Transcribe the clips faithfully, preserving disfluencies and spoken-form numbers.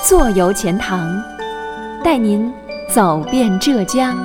坐游钱塘，带您走遍浙江。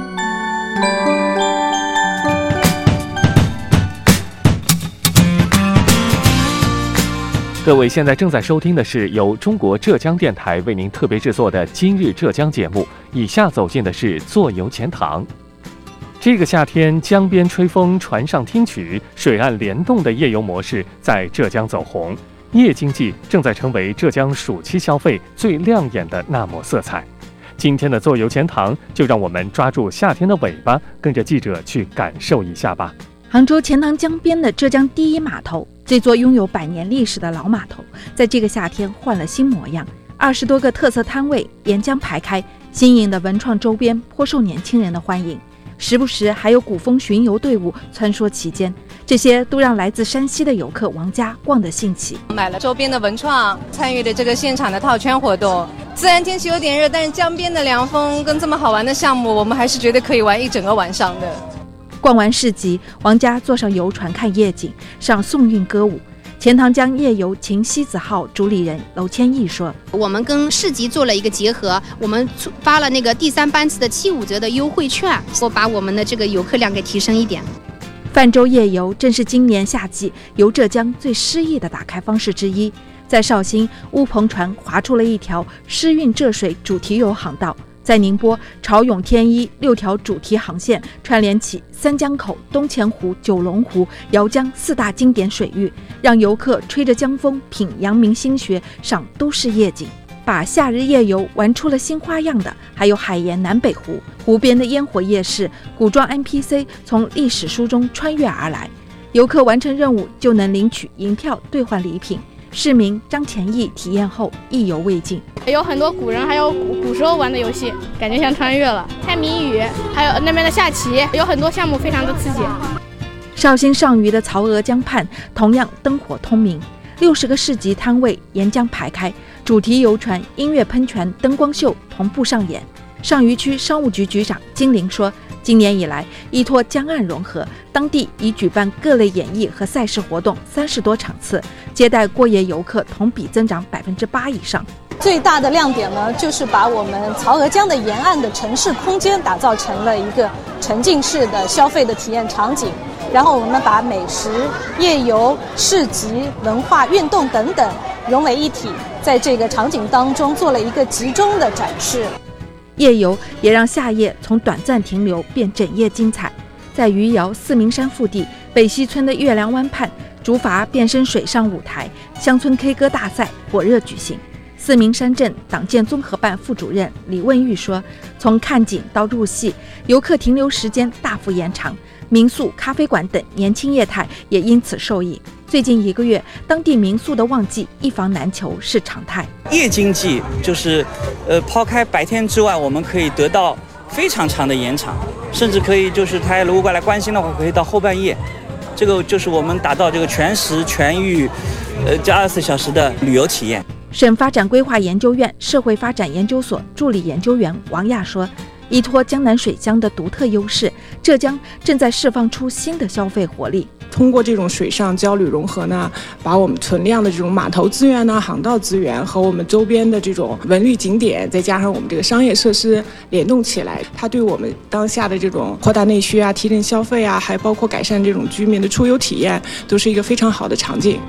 各位现在正在收听的是由中国浙江电台为您特别制作的《今日浙江》节目，以下走进的是坐游钱塘。这个夏天，江边吹风，船上听曲，水岸联动的夜游模式在浙江走红，夜经济正在成为浙江暑期消费最亮眼的那抹色彩。今天的坐游钱塘，就让我们抓住夏天的尾巴，跟着记者去感受一下吧。 杭州钱塘江边的浙江第一码头，这座拥有百年历史的老码头，在这个夏天换了新模样。二十多个特色摊位沿江排开，新颖的文创周边颇受年轻人的欢迎，时不时还有古风巡游队伍穿梭其间，这些都让来自山西的游客王佳逛得兴起。 买了周边的文创，参与了这个现场的套圈活动。虽然天气有点热，但是江边的凉风跟这么好玩的项目，我们还是觉得可以玩一整个晚上的。 逛完市集，王佳坐上游船看夜景，上宋韵歌舞。钱塘江夜游秦西子号主理人娄千亿说：“ 我们跟市集做了一个结合，我们发了那个第三班次的七五折的优惠券，我把我们的这个游客量给提升一点。” 泛舟夜游正是今年夏季游浙江最诗意的打开方式之一。在绍兴，乌篷船划出了一条诗韵浙水主题游航道。在宁波，潮涌天一六条主题航线串联起三江口、东钱湖、九龙湖、姚江四大经典水域，让游客吹着江风，品阳明心学，赏都市夜景。把夏日夜游玩出了新花样的，还有海盐南北湖。湖边的烟火夜市，古装 N P C 从历史书中穿越而来，游客完成任务就能领取银票兑换礼品。市民张前义体验后意犹未尽， 有很多古人还有古古时候玩的游戏，感觉像穿越了。猜谜语，还有那边的下棋，有很多项目非常的刺激。 绍兴上虞的曹娥江畔同样灯火通明，六十个市集摊位沿江排开，主题游船、音乐喷泉、灯光秀同步上演。上虞区商务局局长金玲说，今年以来，依托江岸融合，当地已举办各类演艺和赛事活动三十多场次，接待过夜游客同比增长百分之八以上。 最大的亮点呢，就是把我们曹娥江的沿岸的城市空间打造成了一个沉浸式的消费的体验场景，然后我们把美食、夜游、市集、文化、运动等等融为一体，在这个场景当中做了一个集中的展示。 夜游也让夏夜从短暂停留变整夜精彩。在余姚四明山腹地北溪村的月亮湾畔，竹筏变身水上舞台，乡村 K 歌大赛火热举行。四明山镇党建综合办副主任李问玉说，从看景到入戏，游客停留时间大幅延长，民宿、咖啡馆等年轻业态也因此受益。最近一个月，当地民宿的旺季一房难求是常态。 夜经济就是，呃，抛开白天之外，我们可以得到非常长的延长，甚至可以就是他如果来关心的话，可以到后半夜。这个就是我们达到这个全时全域，呃，这二十四小时的旅游体验。 省发展规划研究院社会发展研究所助理研究员王亚说，依托江南水乡的独特优势，浙江正在释放出新的消费活力。 通过这种水上交旅融合呢，把我们存量的这种码头资源呢、航道资源和我们周边的这种文旅景点，再加上我们这个商业设施联动起来，它对我们当下的这种扩大内需啊、提振消费啊，还包括改善这种居民的出游体验，都是一个非常好的场景。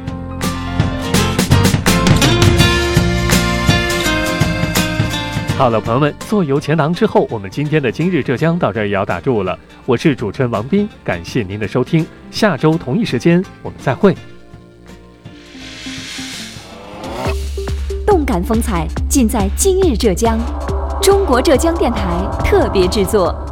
好了，朋友们，坐游钱塘之后，我们今天的今日浙江到这儿也要打住了。我是主持人王斌，感谢您的收听，下周同一时间我们再会。 动感风采尽在今日浙江，中国浙江电台特别制作。